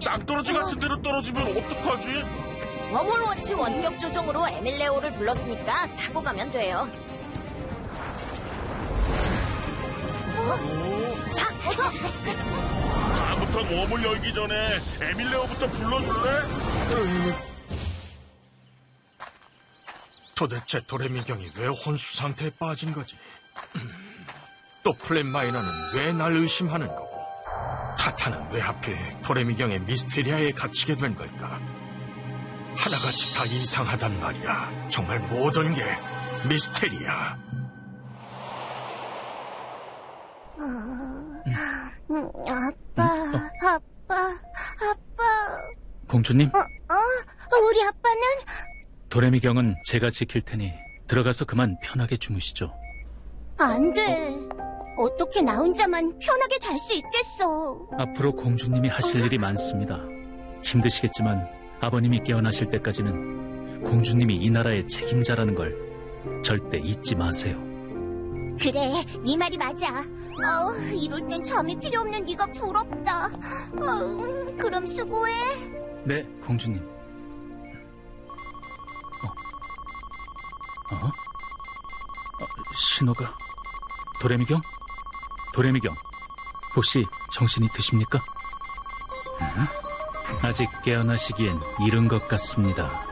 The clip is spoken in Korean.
낭떠러지 같은 데로 떨어지면 어떡하지? 워몰워치 원격 조종으로 에밀레오를 불렀으니까 타고 가면 돼요. 자, 어서! 다음부터 웜을 열기 전에 에밀레오부터 불러줄래? 도대체 도레미경이 왜 혼수 상태에 빠진 거지? 또 플랜 마이너는 왜 날 의심하는 거고, 타타는 왜 하필 도레미경의 미스테리아에 갇히게 된 걸까? 하나같이 다 이상하단 말이야. 정말 모든 게 미스테리아. 아빠. 공주님, 우리 아빠는? 도레미경은 제가 지킬 테니 들어가서 그만 편하게 주무시죠. 안 돼. 어떻게 나 혼자만 편하게 잘 수 있겠어. 앞으로 공주님이 하실 일이 많습니다. 힘드시겠지만 아버님이 깨어나실 때까지는 공주님이 이 나라의 책임자라는 걸 절대 잊지 마세요. 그래, 네 말이 맞아. 이럴 땐 잠이 필요 없는 네가 부럽다. 그럼 수고해. 네, 공주님. 신호가... 도레미경? 도레미경, 혹시 정신이 드십니까? 아직 깨어나시기엔 이른 것 같습니다.